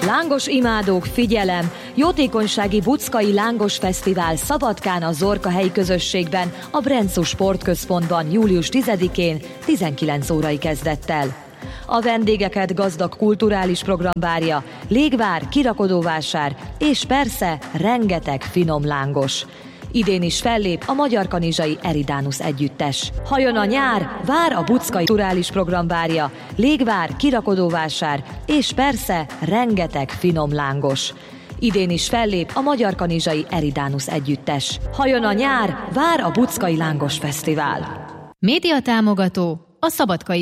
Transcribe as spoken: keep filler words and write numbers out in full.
Lángos imádók, figyelem! Jótékonysági Buczkai Lángos Fesztivál Szabadkán a Zorka helyi közösségben, a Brenczó Sportközpontban július tizedikén tizenkilenc órai kezdettel. A vendégeket gazdag kulturális program várja, légvár, kirakodóvásár és persze rengeteg finom lángos. Idén is fellép a Magyar Kanizsai Eridanus együttes. Ha jön a nyár, vár a Buczkai kulturális program várja, légvár, kirakodóvásár és persze rengeteg finom lángos. Idén is fellép a Magyar Kanizsai Eridanus együttes. Ha jön a nyár, vár a Buczkai Lángos Fesztivál. Média támogató a Szabadkai